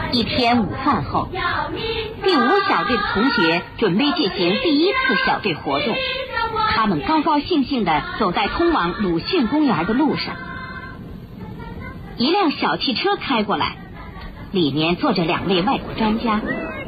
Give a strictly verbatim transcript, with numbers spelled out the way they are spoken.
一天午饭后，第五小队的同学准备进行第一次小队活动，他们高高兴兴地走在通往鲁迅公园的路上。一辆小汽车开过来，里面坐着两位外国专家。